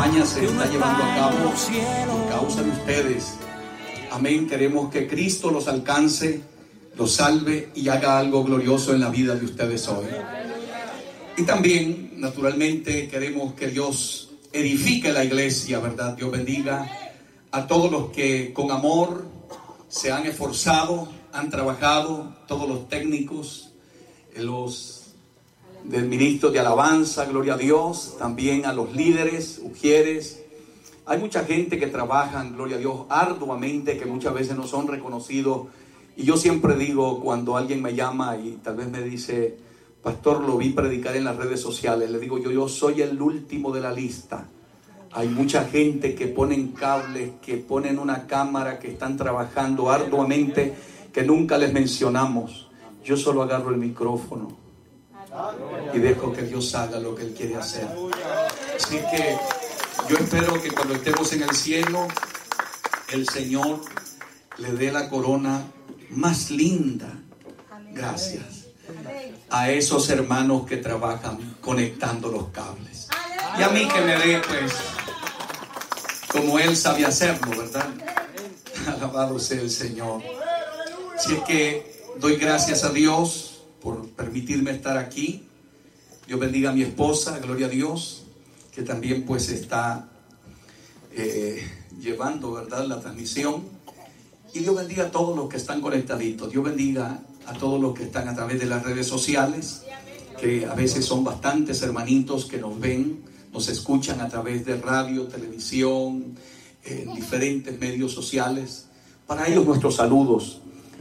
campaña se está llevando a cabo por causa de ustedes. Amén. Queremos que Cristo los alcance, los salve y haga algo glorioso en la vida de ustedes hoy. Y también, naturalmente, queremos que Dios edifique la iglesia, ¿verdad? Dios bendiga a todos los que con amor se han esforzado, han trabajado, todos los técnicos, los del ministro de alabanza, gloria a Dios, también a los líderes, ujieres. Hay mucha gente que trabaja, gloria a Dios, arduamente, que muchas veces no son reconocidos. Y yo siempre digo, cuando alguien me llama y tal vez me dice: pastor, lo vi predicar en las redes sociales, le digo yo soy el último de la lista. Hay mucha gente que ponen cables, que ponen una cámara, que están trabajando arduamente, que nunca les mencionamos. Yo solo agarro el micrófono y dejo que Dios haga lo que Él quiere hacer. Así que yo espero que cuando estemos en el cielo, el Señor le dé la corona más linda. Gracias a esos hermanos que trabajan conectando los cables. Y a mí que me dé, pues, como Él sabe hacerlo, ¿verdad? Alabado sea el Señor. Así es que doy gracias a Dios por permitirme estar aquí. Dios bendiga a mi esposa, gloria a Dios, que también pues está llevando, ¿verdad?, la transmisión. Y Dios bendiga a todos los que están conectaditos. Dios bendiga a todos los que están a través de las redes sociales, que a veces son bastantes hermanitos que nos ven, nos escuchan a través de radio, televisión, diferentes medios sociales. Para ellos nuestros saludos.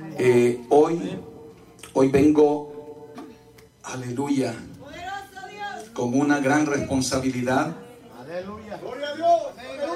Hoy vengo, aleluya, con una gran responsabilidad. Aleluya. Gloria a Dios.